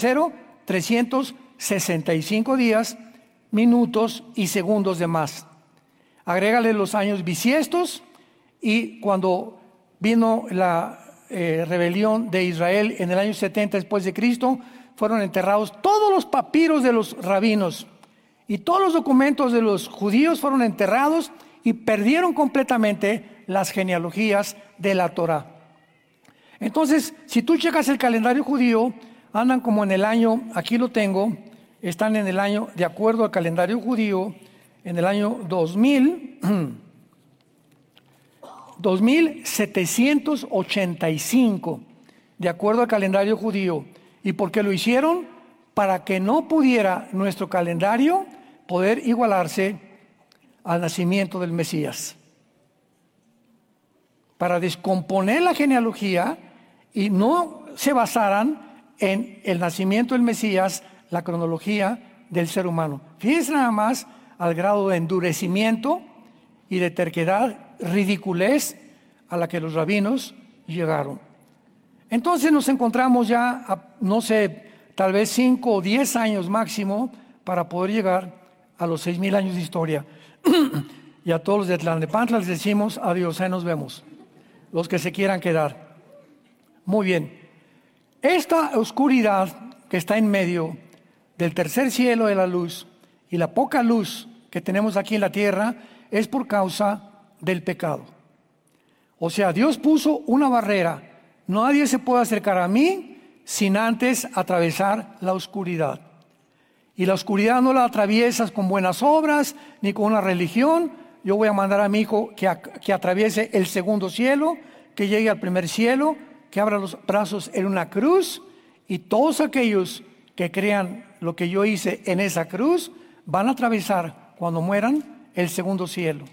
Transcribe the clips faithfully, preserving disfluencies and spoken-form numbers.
cero, trescientos sesenta y cinco días, minutos y segundos de más. Agrégale los años bisiestos, y cuando vino la eh, rebelión de Israel en el año setenta después de Cristo, fueron enterrados todos los papiros de los rabinos y todos los documentos de los judíos fueron enterrados y perdieron completamente las genealogías de la Torá. Entonces, si tú checas el calendario judío, andan como en el año, aquí lo tengo, están en el año, de acuerdo al calendario judío, en el año dos mil, dos mil setecientos ochenta y cinco, de acuerdo al calendario judío. ¿Y por qué lo hicieron? Para que no pudiera nuestro calendario poder igualarse al nacimiento del Mesías. Para descomponer la genealogía y no se basaran en el nacimiento del Mesías, la cronología del ser humano. Fíjense nada más al grado de endurecimiento y de terquedad, ridiculez a la que los rabinos llegaron. Entonces nos encontramos ya, a, no sé, tal vez cinco o diez años máximo para poder llegar a los seis mil años de historia. Y a todos los de Tlalnepantla les decimos adiós, ahí nos vemos, los que se quieran quedar. Muy bien, esta oscuridad que está en medio del tercer cielo de la luz y la poca luz que tenemos aquí en la tierra es por causa del pecado. O sea, Dios puso una barrera. Nadie se puede acercar a mí sin antes atravesar la oscuridad. Y la oscuridad no la atraviesas con buenas obras ni con una religión. Yo voy a mandar a mi hijo que, a, que atraviese el segundo cielo, que llegue al primer cielo, que abra los brazos en una cruz, y todos aquellos que crean lo que yo hice en esa cruz van a atravesar cuando mueran el segundo cielo.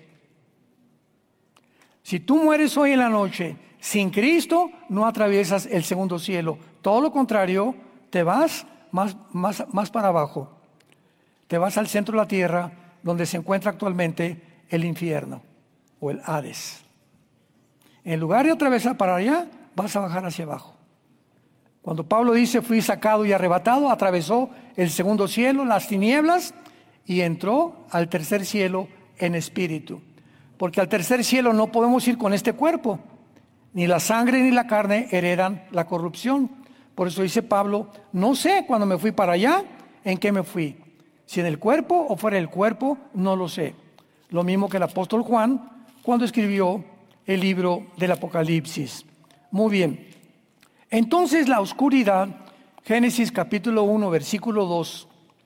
Si tú mueres hoy en la noche sin Cristo, no atraviesas el segundo cielo. Todo lo contrario, te vas más, más, más para abajo. Te vas al centro de la tierra, donde se encuentra actualmente el infierno o el Hades. En lugar de atravesar para allá, vas a bajar hacia abajo. Cuando Pablo dice, fui sacado y arrebatado, atravesó el segundo cielo, las tinieblas, y entró al tercer cielo en espíritu. Porque al tercer cielo no podemos ir con este cuerpo. Ni la sangre ni la carne heredan la corrupción. Por eso dice Pablo, no sé cuando me fui para allá, en qué me fui. Si en el cuerpo o fuera del cuerpo, no lo sé. Lo mismo que el apóstol Juan cuando escribió el libro del Apocalipsis. Muy bien. Entonces la oscuridad, Génesis capítulo uno, versículo dos,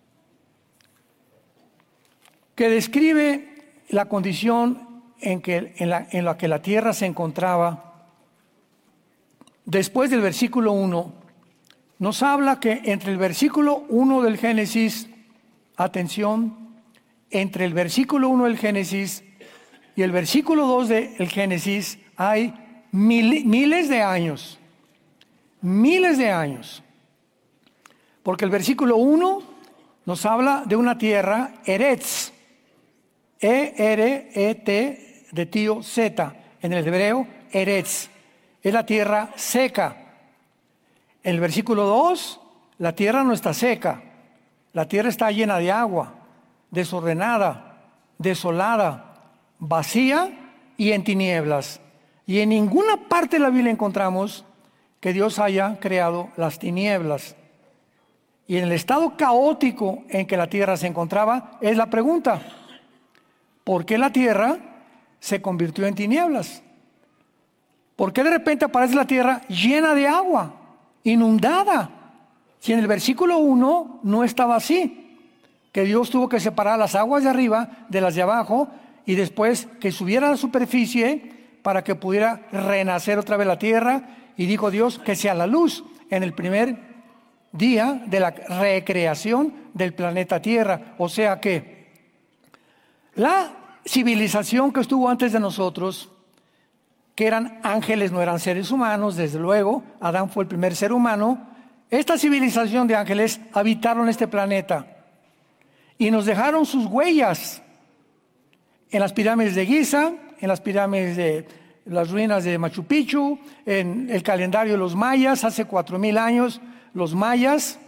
que describe la condición en, que, en, la, en la que la tierra se encontraba. Después del versículo uno, nos habla que entre el versículo uno del Génesis, atención, entre el versículo uno del Génesis y el versículo dos del Génesis hay mil, miles de años, miles de años. Porque el versículo uno nos habla de una tierra, Eretz, E R E T de tío Z, en el hebreo, Eretz. Es la tierra seca. En el versículo dos, la tierra no está seca. La tierra está llena de agua, desordenada, desolada, vacía y en tinieblas. Y en ninguna parte de la Biblia encontramos que Dios haya creado las tinieblas. Y en el estado caótico en que la tierra se encontraba, es la pregunta: ¿por qué la tierra se convirtió en tinieblas? ¿Por qué de repente aparece la tierra llena de agua, inundada? Si en el versículo uno no estaba así, que Dios tuvo que separar las aguas de arriba de las de abajo y después que subiera a la superficie para que pudiera renacer otra vez la tierra, y dijo Dios que sea la luz en el primer día de la recreación del planeta Tierra. O sea que la civilización que estuvo antes de nosotros, que eran ángeles, no eran seres humanos, desde luego, Adán fue el primer ser humano. Esta civilización de ángeles habitaron este planeta y nos dejaron sus huellas en las pirámides de Giza, en las pirámides de las ruinas de Machu Picchu, en el calendario de los mayas, hace cuatro mil años, los mayas